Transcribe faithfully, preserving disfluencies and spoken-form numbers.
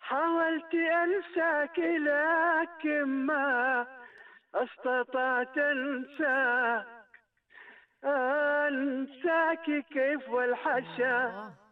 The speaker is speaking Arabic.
حاولت أنساك لكن ما استطعت أنساك. أنساك كيف والحشا آه